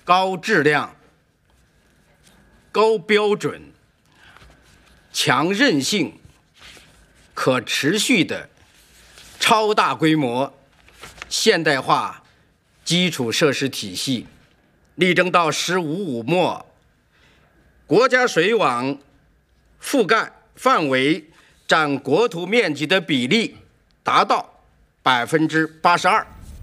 高质量、高标准、强韧性、可持续的超大规模现代化基础设施体系，力争到“15+5”末，国家水网覆盖范围占国土面积的比例达到82%。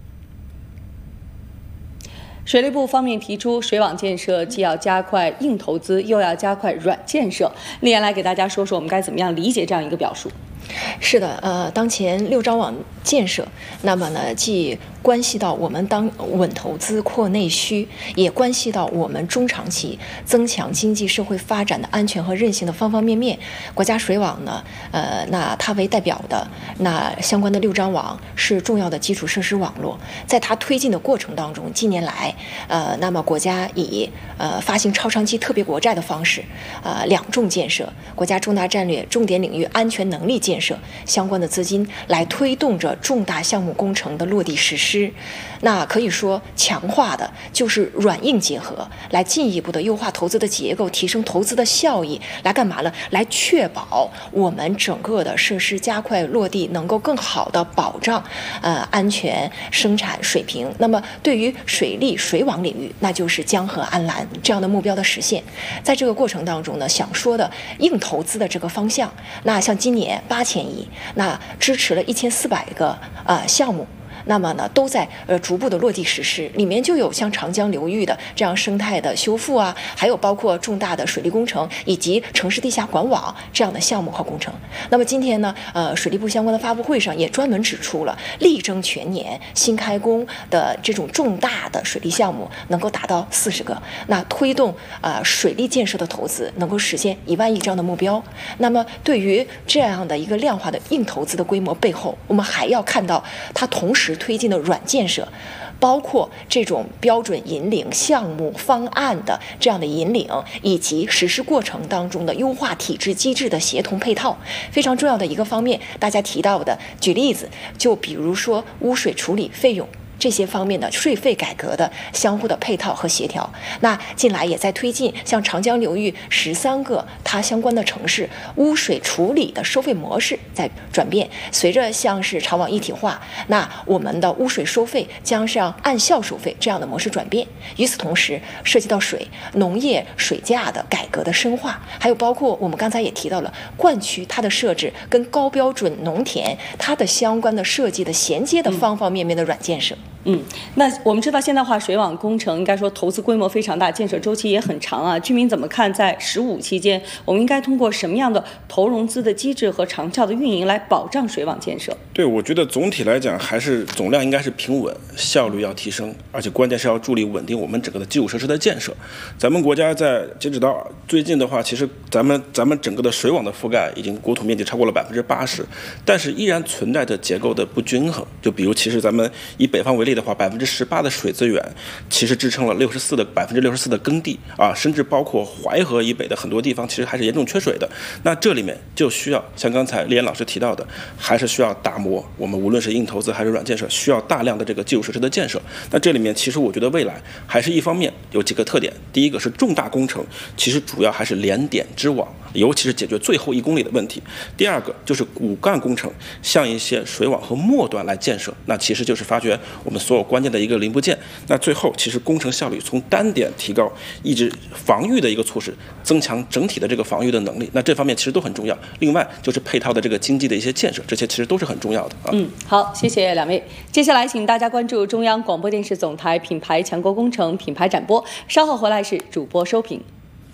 水利部方面提出，水网建设既要加快硬投资，又要加快软建设。丽妍来给大家说说，我们该怎么样理解这样一个表述？ 是的，当前6张网建设，那么呢，既关系到我们稳投资扩内需，也关系到我们中长期增强经济社会发展的安全和韧性的方方面面。国家水网呢，那它为代表的那相关的6张网是重要的基础设施网络，在它推进的过程当中，近年来，那么国家以发行超长期特别国债的方式，两重建设，国家重大战略重点领域安全能力建设相关的资金来推动着重大项目工程的落地实施。那可以说强化的就是软硬结合，来进一步的优化投资的结构，提升投资的效益，来干嘛呢？来确保我们整个的设施加快落地，能够更好的保障安全生产水平。那么对于水利水网领域，那就是江河安澜这样的目标的实现。在这个过程当中呢，想说的硬投资的这个方向，那像今年8000亿，那支持了1400个项目。那么呢，都在逐步的落地实施，里面就有像长江流域的这样生态的修复啊，还有包括重大的水利工程以及城市地下管网这样的项目和工程。那么今天呢，水利部相关的发布会上也专门指出了，力争全年新开工的这种重大的水利项目能够达到40个，那推动水利建设的投资能够实现1万亿这样的目标。那么对于这样的一个量化的硬投资的规模背后，我们还要看到它同时推进的软建设，包括这种标准引领、项目方案的这样的引领，以及实施过程当中的优化体制机制的协同配套，非常重要的一个方面。大家提到的，举例子，就比如说污水处理费用这些方面的税费改革的相互的配套和协调。那近来也在推进像长江流域13个它相关的城市污水处理的收费模式在转变，随着像是长网一体化，那我们的污水收费将是按效收费这样的模式转变。与此同时，涉及到农业水价的改革的深化，还有包括我们刚才也提到了灌区它的设置跟高标准农田它的相关的设计的衔接的方方面面的软建设。 那我们知道现代化水网工程应该说投资规模非常大，建设周期也很长啊。居民怎么看在15期间，我们应该通过什么样的投融资的机制和长效的运营来保障水网建设？ 对，我觉得总体来讲还是总量应该是平稳，效率要提升，而且关键是要助力稳定我们整个的基础设施的建设。咱们国家在截止到最近的话，其实咱们整个的水网的覆盖已经国土面积超过了80%，但是依然存在着结构的不均衡。就比如其实咱们以北方为例的话，18%的水资源其实支撑了64%的耕地啊，甚至包括淮河以北的很多地方，其实还是严重缺水的。那这里面就需要像刚才丽妍老师提到的，还是需要打磨我们无论是硬投资还是软建设，需要大量的这个基础设施的建设。那这里面其实我觉得未来还是一方面有几个特点，第一个是重大工程，其实主要还是连点织网，尤其是解决最后1公里的问题。第二个就是骨干工程，像一些水网和末端来建设，那其实就是发掘我们所有关键的一个零部件。那最后其实工程效率从单点提高，一直防御的一个措施，增强整体的这个防御的能力。那这方面其实都很重要。另外就是配套的这个经济的一些建设，这些其实都是很重要的啊。 好，谢谢两位。接下来请大家关注中央广播电视总台品牌强国工程品牌展播，稍后回来是主播收评。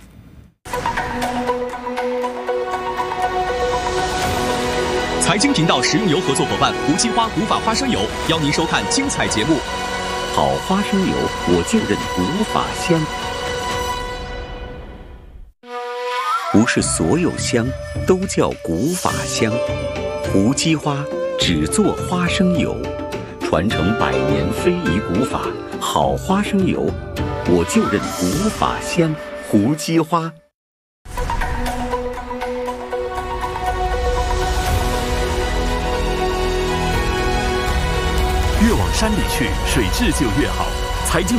财经频道食用油合作伙伴无机花古法花生油邀您收看精彩节目。 好花生油，我就认古法香。不是所有香都叫古法香，无机花只做花生油，传承100年非遗古法，好花生油，我就认古法香，无机花。 越往山里去，水质就越好。财经